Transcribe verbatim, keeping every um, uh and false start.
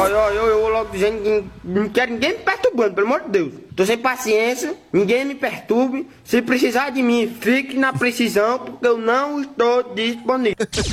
Olha, olha, eu, eu vou logo dizendo que não quero ninguém me perturbando, pelo amor de Deus. Tô sem paciência, ninguém me perturbe. Se precisar de mim, fique na precisão, porque eu não estou disponível.